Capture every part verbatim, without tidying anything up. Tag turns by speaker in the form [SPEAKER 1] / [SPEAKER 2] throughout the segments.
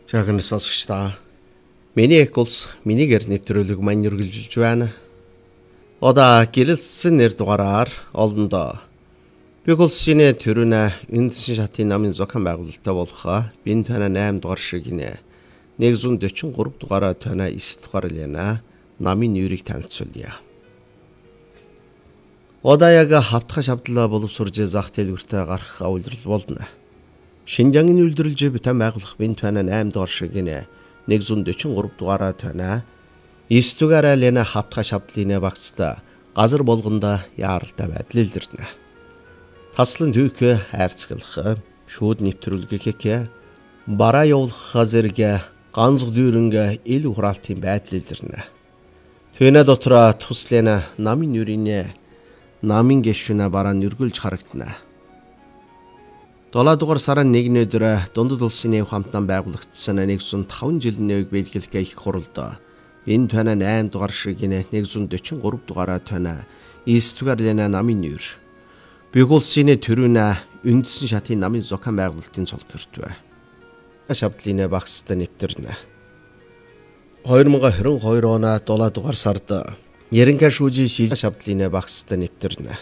[SPEAKER 1] Жаахан сонсогч та. Миний их улс минийгээр нэвтрүүлэг маань үргэлжилж байна. Одоо гэрэлтсэн нэр дугаараар олондоо. Биг улсын төрүнэ үндсэн шатын намын зохион байгуулалттай болох бин тана eight дугаар шиг нэ one forty-three дугаараа тана nine дугаар лена намын нэрийг танилцуулъя. Одоо яг хавтгах шавдлаа боловсрж зах дэлгүүртээ гарах үйлрэл болно. Шинжангийн үйлдвэрлэж битэн байгуулах бин тана eight дугаар шиг нэ one forty-three дугаараа тана nine дугаараа лена хавтгах шавдлын багцтай газар болгонда яаралтай байдал илэрнэ. Таслан түүх хайрцаглах шууд нэвтрүүлгэх бараа явуулах зэрэг ганцг дүүрэнг ил хураалтын байдал илэрнэ. Тэнэ дотор туслена намын нүрийн намын гişүнэ бараа нүргүүлж харагдана. seven дугаар сарын нэгний өдөр дундад улсын нэв хамтан байгуулагдсан one hundred five жилийн нэвийг биелгэлэх их хуралд энэ тана eight дугаар шиг one forty-three дугаараа тана nine дугаар лена намын нүр Биг улсын төрүнэ үндсэн шатын намын зохион байгуулалтын цол төртвэ. Шавдлын багцтай нэвтэрнэ. twenty twenty-two оны seven дугаар сард Ерөнхий шүүжийн шийдэл шавдлын багцтай нэвтэрнэ.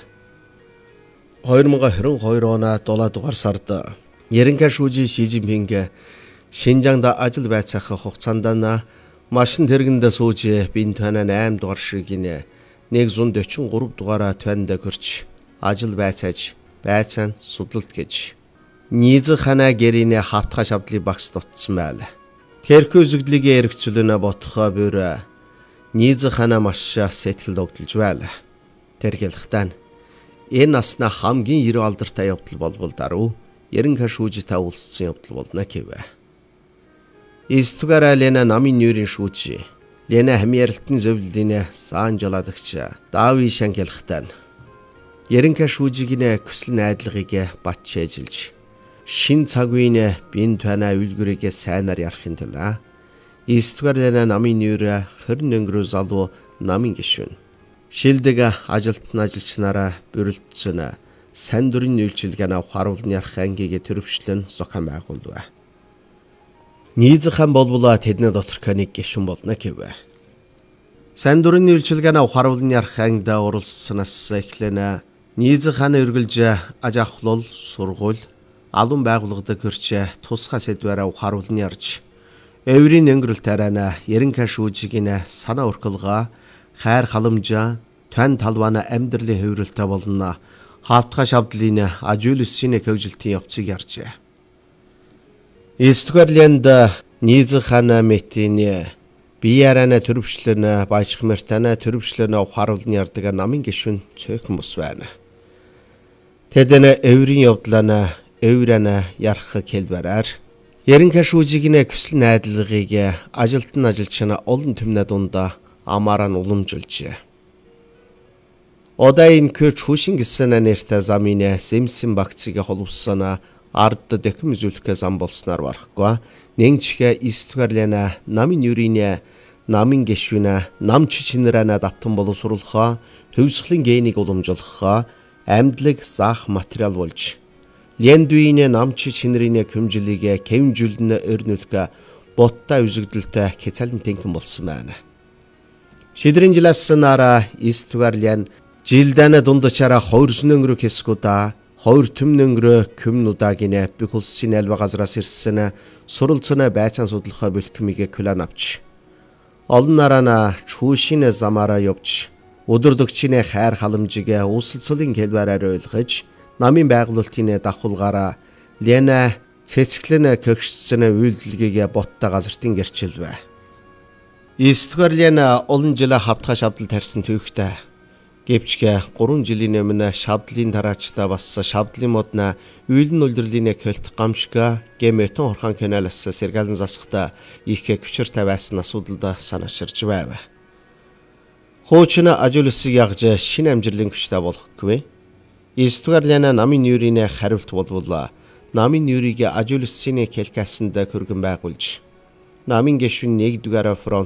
[SPEAKER 1] twenty twenty-two оны seven дугаар сард Ерөнхий шүүжийн Ши Жинпинг Шинжаангд ажил байцаах хугацаанд машин тэргэнд сууж бин тана eight дугаар шиг one forty-three дугаараа танд хөрч ажил байцааж байцаан судлалт гэж нийз хана гэрийн хавтгах шавдлын багц дутсан байл. Тэрхүү үзэгдлийг эргэцүүлнэ ботхоо бүр нийз хана маш сэтгэл догдолж байл. Тэрхэлхтан энэ насна хамгийн эрүү алдартай явдал болбол даруй ерөнхий шүүжтэй уулзсан явдал болно гэвэ. Истугара лена намын нүрийн шүүж лена хамьярлтын зөвлөлийн сан жолоодогч Дави Шангелхтан Ерөнхий шүүжийн хүсэл найдлагыг батж эжилж шин цаг үеийн бин тана үлгэрийг сайнаар ярахын тулд nine дугаар лена намын нүр twenty өнгөрөө залуу намын гишүүн шилдэг ажилтны ажилчнараа бүрэлдсэн сайн дурын үйлчилгээний харуулны ярах ангийг төрөвчлөн зохион байгуулв. Нийз хан болбола тэдний доторх нэг гишүүн болно гэвэ. Сайн дурын үйлчилгээний харуулны ярах ангид оролцсноос эхлэн нийз хан өргөлж аж ахуйл сургууль алуун байгууллагад хөрч тусгай сэдвээр харуулны ярж эврийн өнгөрөлт арайна ерөнхий шүүжийн санаа өрхөлгөө хайр халамжаа тань талбаана амьдралын хувиралтай болно хавтгах шавдлын ажуулсын хөгжилтийн явцыг ярьжээ. Истугарланд нийз хана мэтийн биярана төрөвчлэн баяжхмартана төрөвчлэн харуулны ярддаг намын гишүүн цөөхмөс байна. Тэдэн эврийн явдлаа эврана ярах хэлбэрээр ерөнхий шүүжийн хүсэл найдлагыг ажилтны ажилчна олон түмнэ дундаа амаараа уламжилжээ. Одоо энэ көч хүшин гэсэн нэртэй замын Симсэн багцыг холбосон ард дэхэм үзүүлэх зам болсноор барахгүй. Нэгчгэ nine дугаар лена намын нүрийн намын гишүүн нам чичнэрэнэ давтан боловсруулах хөвсглийн генийг уламжуулах амьдлаг заах материал болж лендүийн нам чичнэрийн хэмжлийг кэмжүүлнэ өрнөлгө ботта үзэгдэлтэй хязгаарлан тэнхэн болсон байна. Шидрийн жилээс нара nine дугаар лен жилдана дундачаараа two өнгөрөө хэсгүүдаа two төмн өнгөрөө көмнүүдаагийн биг улсын альва газраас ирсэн суралцсан байцаан судлахаа бэлтгэмийг клан авч олон нарана чүүшин замаараа явж өдөрдөгчийн хайр халамжийг үсэлцлийн хэлбэрээр ойлгож намын байгуулалтын давхулгаараа лена цэцгэлэн көгшсөн үйлдэлгийг боттой газартын гэрчилвэ. nine дугаар лена олон жил хавтгах шавдал тарьсан түүхтэй гэвчгээ three жилийн өмнө шавдлын тараачтай бас шавдлын модна үйлэн үлрэлийн көлт гамшга гэмэтэн хорхон каналаас сэргэлэн засахта их хүчртэй байсан асуудалд санаачирч байв. Хуучин ажуулсыг ягж шинэ амжилтын хүчтэй болохгүй. nine дугаар лена намын нүрийн хариулт болвол намын нүрийг ажуулсын келкасанд хөргөн байгуулж намын гишүүн one дугаар фронт